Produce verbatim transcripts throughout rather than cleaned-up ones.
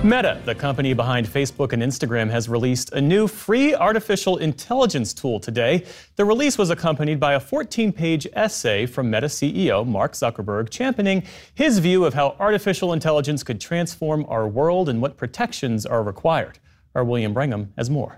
Meta, the company behind Facebook and Instagram, has released a new free artificial intelligence tool today. The release was accompanied by a fourteen-page essay from Meta C E O Mark Zuckerberg championing his view of how artificial intelligence could transform our world and what protections are required. Our William Brigham has more.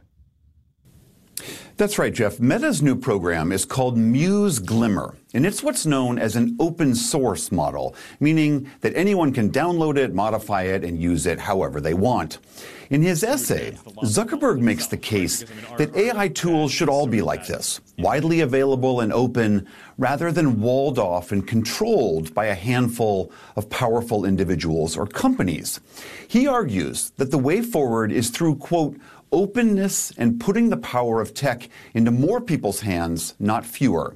That's right, Jeff. Meta's new program is called Muse Glimmer, and it's what's known as an open source model, meaning that anyone can download it, modify it, and use it however they want. In his essay, Zuckerberg makes the case that A I tools should all be like this, widely available and open, rather than walled off and controlled by a handful of powerful individuals or companies. He argues that the way forward is through, quote, openness and putting the power of tech into more people's hands, not fewer.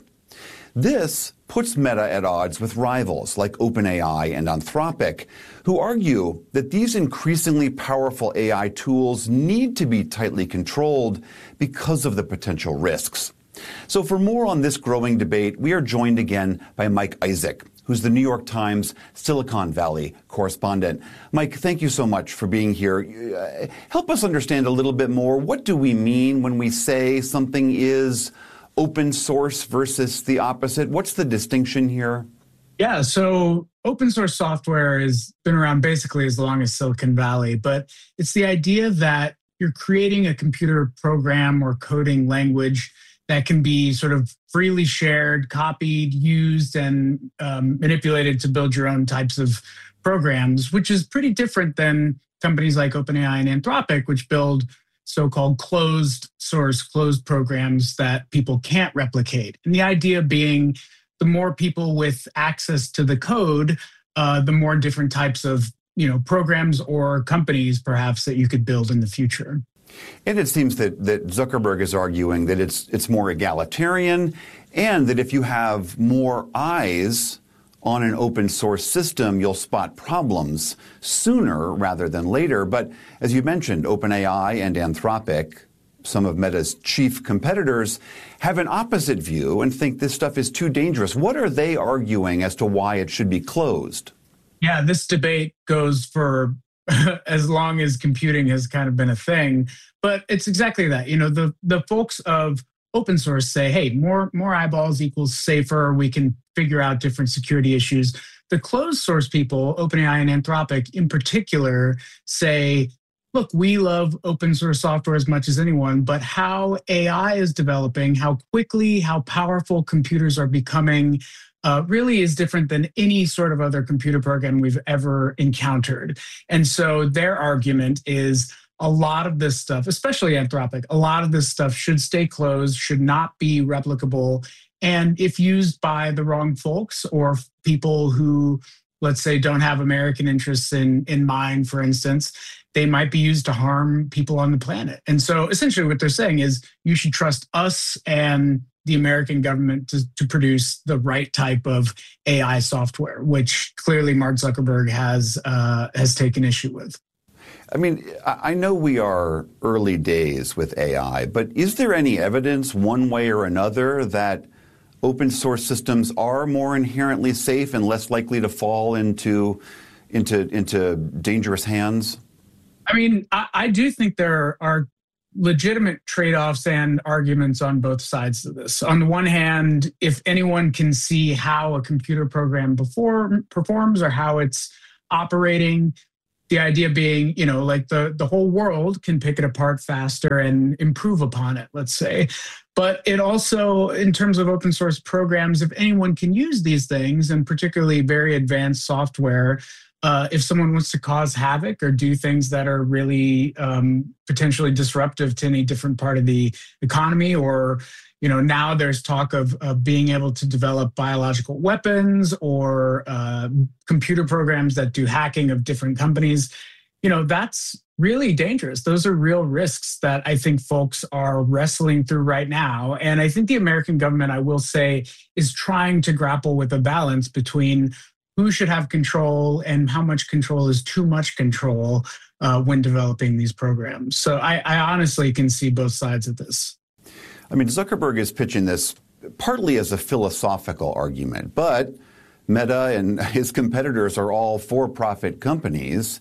This puts Meta at odds with rivals like OpenAI and Anthropic, who argue that these increasingly powerful A I tools need to be tightly controlled because of the potential risks. So for more on this growing debate, we are joined again by Mike Isaac, who's the New York Times Silicon Valley correspondent. Mike, thank you so much for being here. Uh, help us understand a little bit more. What do we mean when we say something is open source versus the opposite? What's the distinction here? Yeah, so open source software has been around basically as long as Silicon Valley, but it's the idea that you're creating a computer program or coding language that can be sort of freely shared, copied, used, and um, manipulated to build your own types of programs, which is pretty different than companies like OpenAI and Anthropic, which build so-called closed source, closed programs that people can't replicate. And the idea being the more people with access to the code, uh, the more different types of you know, programs or companies perhaps that you could build in the future. And it seems that, that Zuckerberg is arguing that it's it's more egalitarian, and that if you have more eyes on an open source system, you'll spot problems sooner rather than later. But as you mentioned, OpenAI and Anthropic, some of Meta's chief competitors, have an opposite view and think this stuff is too dangerous. What are they arguing as to why it should be closed? Yeah, this debate goes for as long as computing has kind of been a thing. But it's exactly that. You know, the, the folks of open source say, hey, more, more eyeballs equals safer. We can figure out different security issues. The closed source people, OpenAI and Anthropic in particular, say, look, we love open source software as much as anyone, but how A I is developing, how quickly, how powerful computers are becoming, Uh, really is different than any sort of other computer program we've ever encountered. And so their argument is a lot of this stuff, especially Anthropic, a lot of this stuff should stay closed, should not be replicable. And if used by the wrong folks or people who, let's say, don't have American interests in, in mind, for instance, they might be used to harm people on the planet. And so essentially what they're saying is you should trust us and the American government to, to produce the right type of A I software, which clearly Mark Zuckerberg has uh, has taken issue with. I mean, I know we are early days with A I, but is there any evidence one way or another that open source systems are more inherently safe and less likely to fall into into into dangerous hands? I mean, I, I do think there are legitimate trade-offs and arguments on both sides of this. On the one hand, if anyone can see how a computer program perform, performs or how it's operating, the idea being, you know, like the, the whole world can pick it apart faster and improve upon it, let's say. But it also, in terms of open source programs, if anyone can use these things, and particularly very advanced software, Uh, if someone wants to cause havoc or do things that are really um, potentially disruptive to any different part of the economy, or, you know, now there's talk of, of being able to develop biological weapons or uh, computer programs that do hacking of different companies, you know, that's really dangerous. Those are real risks that I think folks are wrestling through right now. And I think the American government, I will say, is trying to grapple with a balance between who should have control and how much control is too much control uh, when developing these programs. So I, I honestly can see both sides of this. I mean, Zuckerberg is pitching this partly as a philosophical argument, but Meta and his competitors are all for-profit companies.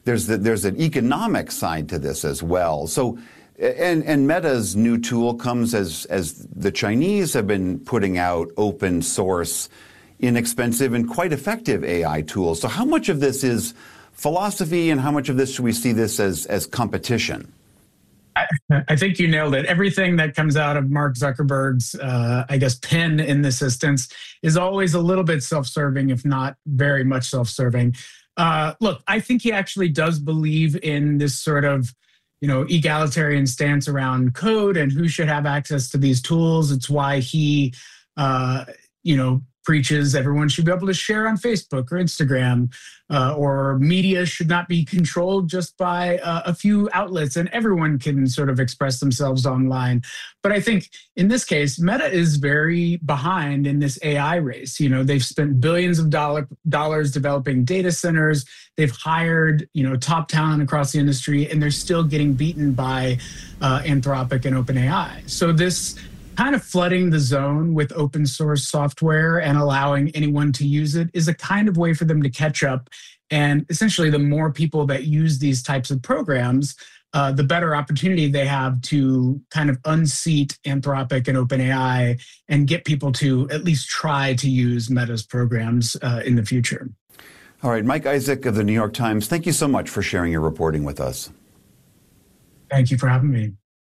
there's the, there's an economic side to this as well. So, and and Meta's new tool comes as as the Chinese have been putting out open source, inexpensive and quite effective A I tools. So, how much of this is philosophy, and how much of this should we see this as as competition? I, I think you nailed it. Everything that comes out of Mark Zuckerberg's, uh, I guess, pen in this instance is always a little bit self-serving, if not very much self-serving. Uh, look, I think he actually does believe in this sort of, you know, egalitarian stance around code and who should have access to these tools. It's why he, uh, you know, preaches everyone should be able to share on Facebook or Instagram, uh, or media should not be controlled just by uh, a few outlets, and everyone can sort of express themselves online. But I think in this case, Meta is very behind in this A I race. You know, they've spent billions of dollar, dollars developing data centers. They've hired, you know, top talent across the industry, and they're still getting beaten by uh, Anthropic and OpenAI. So this kind of flooding the zone with open source software and allowing anyone to use it is a kind of way for them to catch up. And essentially, the more people that use these types of programs, uh, the better opportunity they have to kind of unseat Anthropic and OpenAI and get people to at least try to use Meta's programs uh, in the future. All right, Mike Isaac of the New York Times, thank you so much for sharing your reporting with us. Thank you for having me.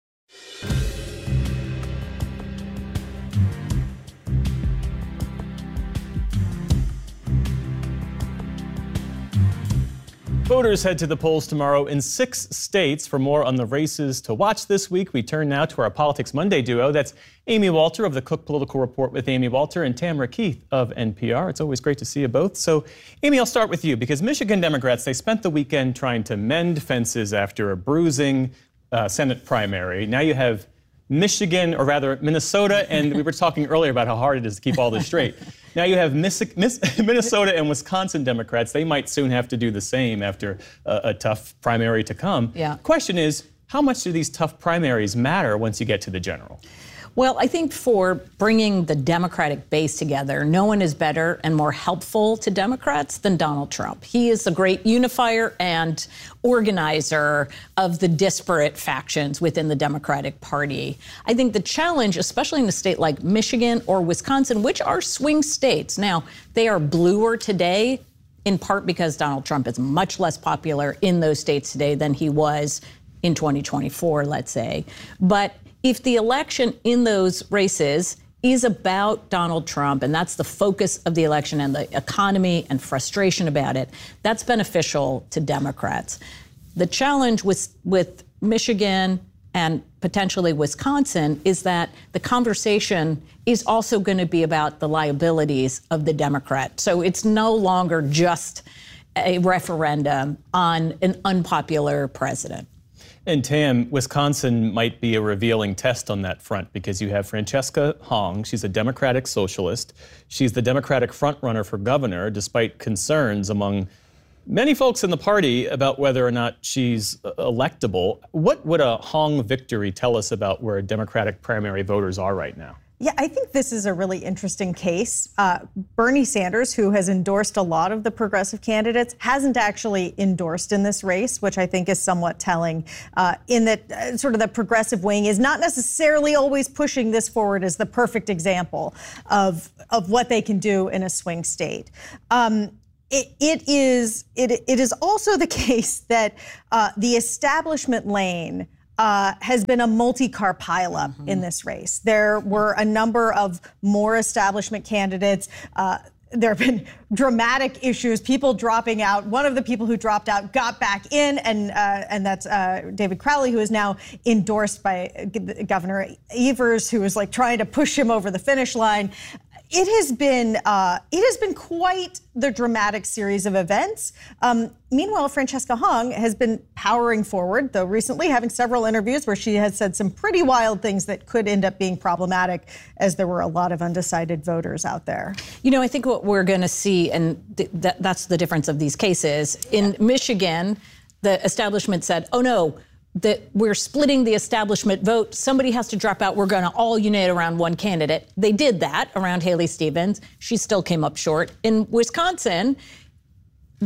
Voters head to the polls tomorrow in six states. For more on the races to watch this week, we turn now to our Politics Monday duo. That's Amy Walter of the Cook Political Report with Amy Walter and Tamara Keith of N P R. It's always great to see you both. So, Amy, I'll start with you because Michigan Democrats, they spent the weekend trying to mend fences after a bruising uh, Senate primary. Now you have Michigan, or rather Minnesota, and we were talking earlier about how hard it is to keep all this straight. Now you have Miss, Miss, Minnesota and Wisconsin Democrats. They might soon have to do the same after a, a tough primary to come. Yeah. Question is, how much do these tough primaries matter once you get to the general? Well, I think for bringing the Democratic base together, no one is better and more helpful to Democrats than Donald Trump. He is the great unifier and organizer of the disparate factions within the Democratic Party. I think the challenge, especially in a state like Michigan or Wisconsin, which are swing states, now they are bluer today, in part because Donald Trump is much less popular in those states today than he was in twenty twenty-four, let's say. But if the election in those races is about Donald Trump, and that's the focus of the election and the economy and frustration about it, that's beneficial to Democrats. The challenge with, with Michigan and potentially Wisconsin is that the conversation is also going to be about the liabilities of the Democrat. So it's no longer just a referendum on an unpopular president. And Tam, Wisconsin might be a revealing test on that front because you have Francesca Hong. She's a Democratic socialist. She's the Democratic frontrunner for governor, despite concerns among many folks in the party about whether or not she's electable. What would a Hong victory tell us about where Democratic primary voters are right now? Yeah, I think this is a really interesting case. Uh, Bernie Sanders, who has endorsed a lot of the progressive candidates, hasn't actually endorsed in this race, which I think is somewhat telling, uh, in that uh, sort of the progressive wing is not necessarily always pushing this forward as the perfect example of, of what they can do in a swing state. Um, It, it is it, it is also the case that uh, the establishment lane Uh, has been a multi-car pileup mm-hmm. in this race. There were a number of more establishment candidates. Uh, there have been dramatic issues, people dropping out. One of the people who dropped out got back in, and uh, and that's uh, David Crowley, who is now endorsed by Governor Evers, who is like trying to push him over the finish line. It has been uh, it has been quite the dramatic series of events. Um, meanwhile, Francesca Hong has been powering forward, though recently having several interviews where she has said some pretty wild things that could end up being problematic, as there were a lot of undecided voters out there. You know, I think what we're going to see, and th- th- that's the difference of these cases. In yeah. Michigan, the establishment said, oh, no, that we're splitting the establishment vote. Somebody has to drop out. We're going to all unite around one candidate. They did that around Haley Stevens. She still came up short. In Wisconsin, the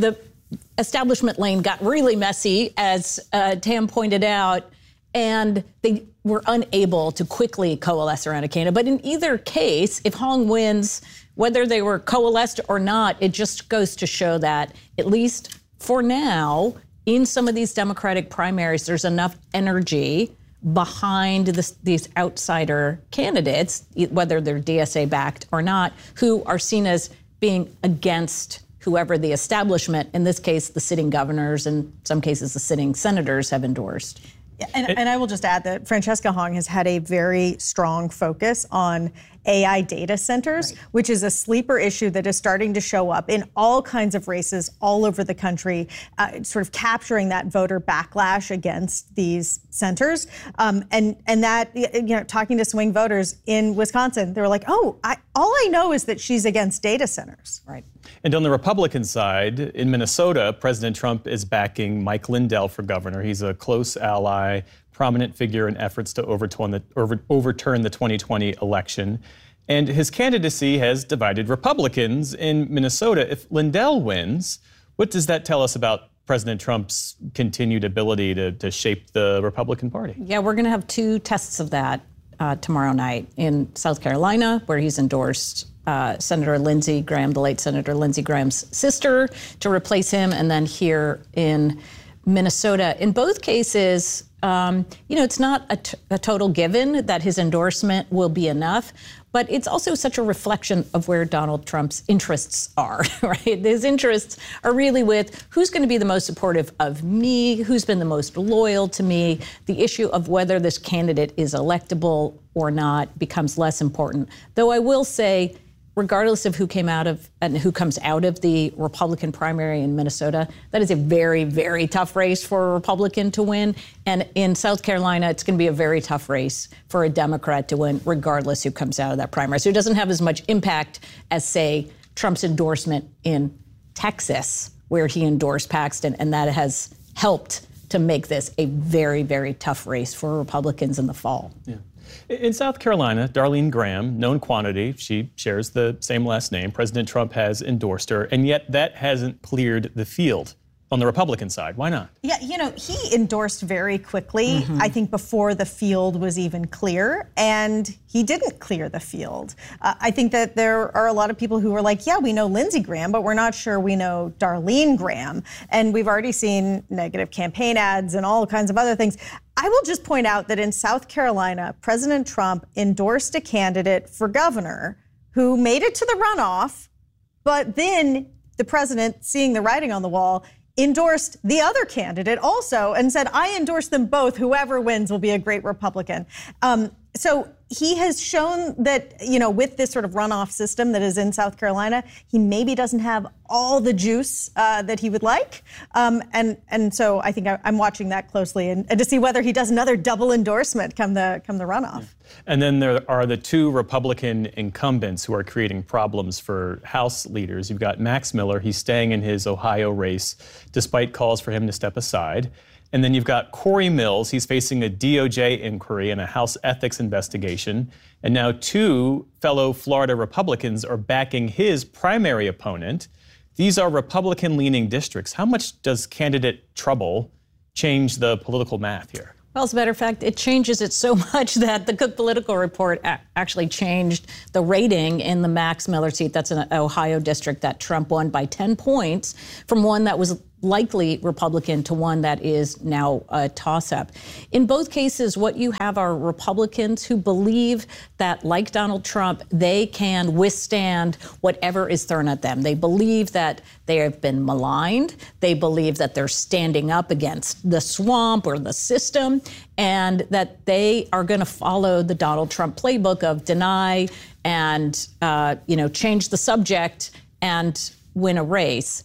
establishment lane got really messy, as uh, Tam pointed out, and they were unable to quickly coalesce around a candidate. But in either case, if Hong wins, whether they were coalesced or not, it just goes to show that, at least for now, in some of these Democratic primaries, there's enough energy behind this, these outsider candidates, whether they're D S A-backed or not, who are seen as being against whoever the establishment, in this case, the sitting governors, in some cases, the sitting senators, have endorsed. And, and I will just add that Francesca Hong has had a very strong focus on A I data centers, right, which is a sleeper issue that is starting to show up in all kinds of races all over the country, uh, sort of capturing that voter backlash against these centers. Um, and and that, you know, talking to swing voters in Wisconsin, they were like, oh, I, all I know is that she's against data centers. Right. And on the Republican side, in Minnesota, President Trump is backing Mike Lindell for governor. He's a close ally, prominent figure in efforts to overturn the, over, overturn the twenty twenty election. And his candidacy has divided Republicans in Minnesota. If Lindell wins, what does that tell us about President Trump's continued ability to, to shape the Republican Party? Yeah, we're going to have two tests of that uh, tomorrow night in South Carolina, where he's endorsed uh, Senator Lindsey Graham, the late Senator Lindsey Graham's sister, to replace him, and then here in Minnesota. In both cases, um, you know, it's not a, t- a total given that his endorsement will be enough, but it's also such a reflection of where Donald Trump's interests are, right? His interests are really with who's going to be the most supportive of me, who's been the most loyal to me. The issue of whether this candidate is electable or not becomes less important. Though I will say, regardless of who came out of and who comes out of the Republican primary in Minnesota, that is a very, very tough race for a Republican to win. And in South Carolina, it's going to be a very tough race for a Democrat to win, regardless who comes out of that primary. So it doesn't have as much impact as, say, Trump's endorsement in Texas, where he endorsed Paxton, and that has helped to make this a very, very tough race for Republicans in the fall. Yeah. In South Carolina, Darlene Graham, known quantity, she shares the same last name. President Trump has endorsed her, and yet that hasn't cleared the field on the Republican side. Why not? Yeah, you know, he endorsed very quickly, mm-hmm. I think before the field was even clear, and he didn't clear the field. Uh, I think that there are a lot of people who are like, yeah, we know Lindsey Graham, but we're not sure we know Darlene Graham. And we've already seen negative campaign ads and all kinds of other things. I will just point out that in South Carolina, President Trump endorsed a candidate for governor who made it to the runoff, but then the president, seeing the writing on the wall, endorsed the other candidate also and said, I endorse them both. Whoever wins will be a great Republican. Um, so he has shown that, you know, with this sort of runoff system that is in South Carolina, he maybe doesn't have all the juice uh, that he would like. Um, and and so I think I, I'm watching that closely and, and to see whether he does another double endorsement come the come the runoff. Yeah. And then there are the two Republican incumbents who are creating problems for House leaders. You've got Max Miller. He's staying in his Ohio race despite calls for him to step aside. And then you've got Corey Mills. He's facing a D O J inquiry and a House ethics investigation. And now two fellow Florida Republicans are backing his primary opponent. These are Republican-leaning districts. How much does candidate trouble change the political math here? Well, as a matter of fact, it changes it so much that the Cook Political Report a- actually changed the rating in the Max Miller seat. That's an Ohio district that Trump won by ten points from one that was likely Republican to one that is now a toss-up. In both cases, what you have are Republicans who believe that, like Donald Trump, they can withstand whatever is thrown at them. They believe that they have been maligned. They believe that they're standing up against the swamp or the system, and that they are going to follow the Donald Trump playbook of deny and, uh, you know, change the subject and win a race.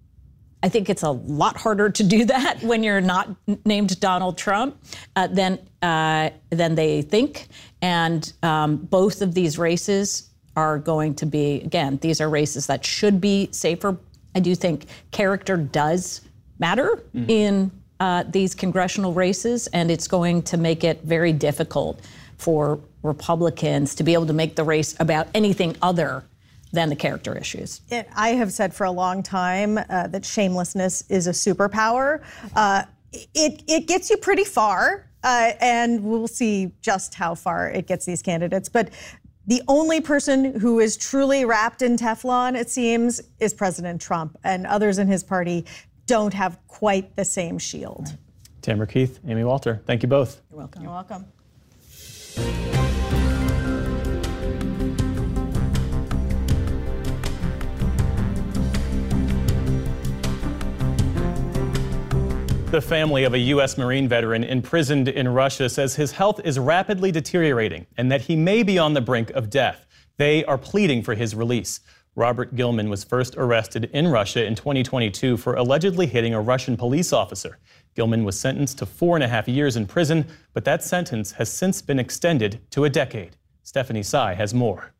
I think it's a lot harder to do that when you're not named Donald Trump uh, than uh, than they think. And um, both of these races are going to be, again, these are races that should be safer. I do think character does matter mm-hmm. in uh, these congressional races, and it's going to make it very difficult for Republicans to be able to make the race about anything other than the character issues. It, I have said for a long time uh, that shamelessness is a superpower. Uh, it, it gets you pretty far, uh, and we'll see just how far it gets these candidates. But the only person who is truly wrapped in Teflon, it seems, is President Trump, and others in his party don't have quite the same shield. Tamara Keith, Amy Walter, thank you both. You're welcome. You're welcome. The family of a U S Marine veteran imprisoned in Russia says his health is rapidly deteriorating and that he may be on the brink of death. They are pleading for his release. Robert Gilman was first arrested in Russia in twenty twenty-two for allegedly hitting a Russian police officer. Gilman was sentenced to four and a half years in prison, but that sentence has since been extended to a decade. Stephanie Sy has more.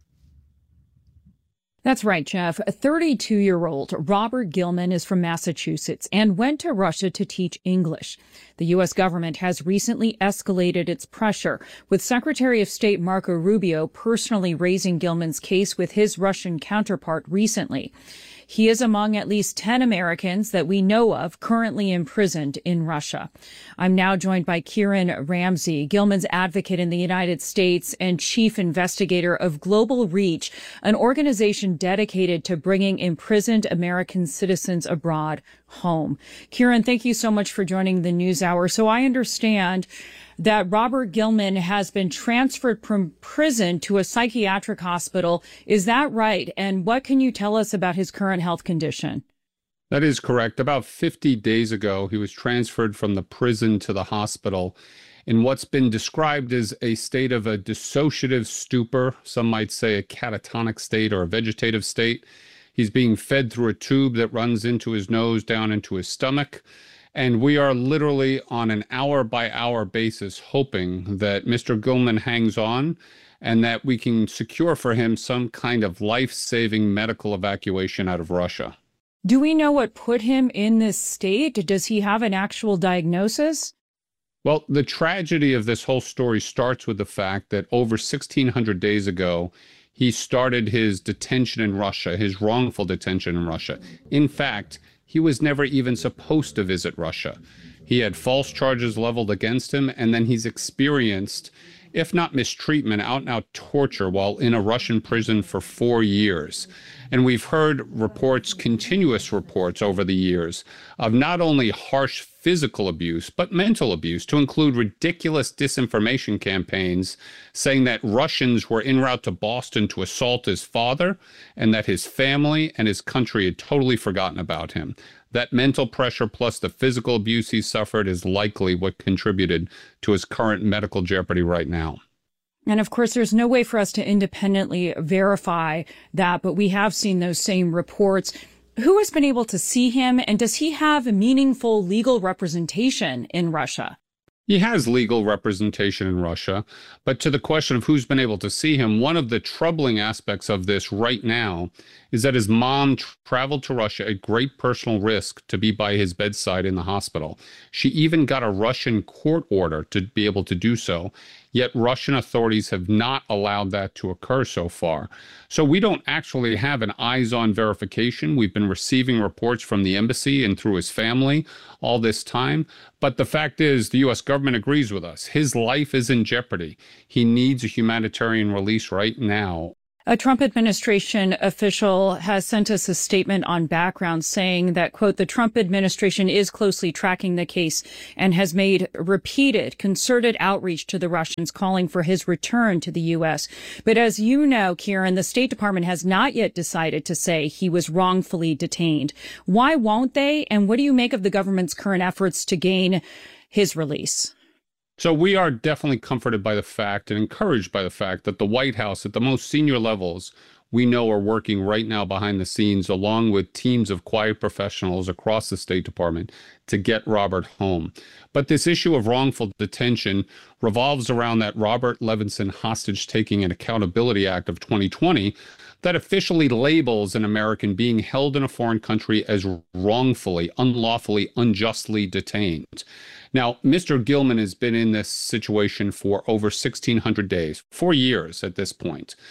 That's right, Jeff. A thirty-two-year-old Robert Gilman is from Massachusetts and went to Russia to teach English. The U S government has recently escalated its pressure, with Secretary of State Marco Rubio personally raising Gilman's case with his Russian counterpart recently. He is among at least ten Americans that we know of currently imprisoned in Russia. I'm now joined by Kieran Ramsey, Gilman's advocate in the United States and chief investigator of Global Reach, an organization dedicated to bringing imprisoned American citizens abroad home. Kieran, thank you so much for joining the NewsHour. So I understand that Robert Gilman has been transferred from prison to a psychiatric hospital. Is that right? And what can you tell us about his current health condition? That is correct. About fifty days ago, he was transferred from the prison to the hospital in what's been described as a state of a dissociative stupor. Some might say a catatonic state or a vegetative state. He's being fed through a tube that runs into his nose, down into his stomach. And we are literally on an hour-by-hour basis hoping that Mister Gilman hangs on and that we can secure for him some kind of life-saving medical evacuation out of Russia. Do we know what put him in this state? Does he have an actual diagnosis? Well, the tragedy of this whole story starts with the fact that over sixteen hundred days ago, he started his detention in Russia, his wrongful detention in Russia. In fact, he was never even supposed to visit Russia. He had false charges leveled against him, and then he's experienced, if not mistreatment, out-and-out torture while in a Russian prison for four years. And we've heard reports, continuous reports over the years, of not only harsh physical abuse, but mental abuse, to include ridiculous disinformation campaigns saying that Russians were en route to Boston to assault his father, and that his family and his country had totally forgotten about him. That mental pressure plus the physical abuse he suffered is likely what contributed to his current medical jeopardy right now. And of course, there's no way for us to independently verify that, but we have seen those same reports. Who has been able to see him, and does he have meaningful legal representation in Russia? He has legal representation in Russia, but to the question of who's been able to see him, one of the troubling aspects of this right now is that his mom tra- traveled to Russia at great personal risk to be by his bedside in the hospital. She even got a Russian court order to be able to do so, yet Russian authorities have not allowed that to occur so far. So we don't actually have an eyes-on verification. We've been receiving reports from the embassy and through his family all this time. But the fact is, the U S government agrees with us. His life is in jeopardy. He needs a humanitarian release right now. A Trump administration official has sent us a statement on background saying that, quote, the Trump administration is closely tracking the case and has made repeated concerted outreach to the Russians calling for his return to the U S. But as you know, Kieran, the State Department has not yet decided to say he was wrongfully detained. Why won't they? And what do you make of the government's current efforts to gain his release? So we are definitely comforted by the fact and encouraged by the fact that the White House at the most senior levels we know are working right now behind the scenes along with teams of quiet professionals across the State Department to get Robert home. But this issue of wrongful detention revolves around that Robert Levinson Hostage-Taking and Accountability Act of twenty twenty that officially labels an American being held in a foreign country as wrongfully, unlawfully, unjustly detained. Now, Mister Gilman has been in this situation for over sixteen hundred days, four years at this point.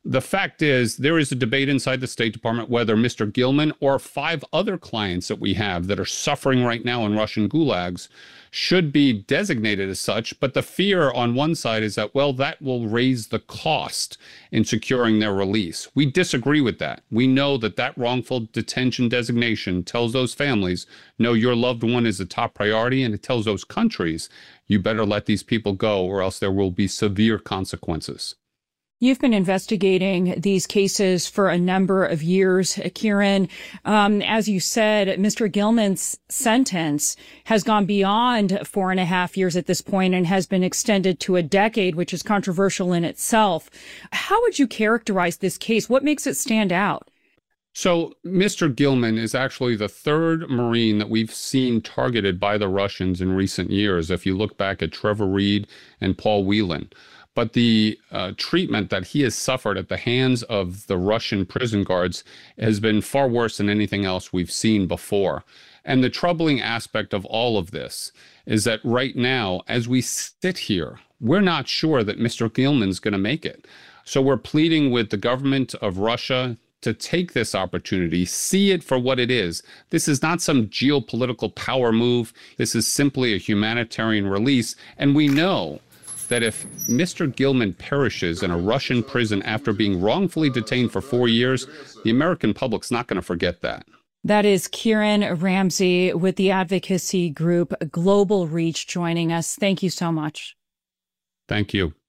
The fact is, there is a debate inside the State Department whether Mister Gilman or five other clients that we have that are suffering right now in Russian gulags should be designated as such. But the fear on one side is that, well, that will raise the cost in securing their release. We disagree with that. We know that that wrongful detention designation tells those families, no, your loved one is a top priority, and it tells those countries, you better let these people go or else there will be severe consequences. You've been investigating these cases for a number of years, Kieran. Um, as you said, Mister Gilman's sentence has gone beyond four and a half years at this point and has been extended to a decade, which is controversial in itself. How would you characterize this case? What makes it stand out? So Mister Gilman is actually the third Marine that we've seen targeted by the Russians in recent years, if you look back at Trevor Reed and Paul Whelan. But the uh, treatment that he has suffered at the hands of the Russian prison guards has been far worse than anything else we've seen before. And the troubling aspect of all of this is that right now, as we sit here, we're not sure that Mister Gilman's going to make it. So we're pleading with the government of Russia to take this opportunity, see it for what it is. This is not some geopolitical power move. This is simply a humanitarian release. And we know that if Mister Gilman perishes in a Russian prison after being wrongfully detained for four years, the American public's not going to forget that. That is Kieran Ramsey with the advocacy group Global Reach joining us. Thank you so much. Thank you.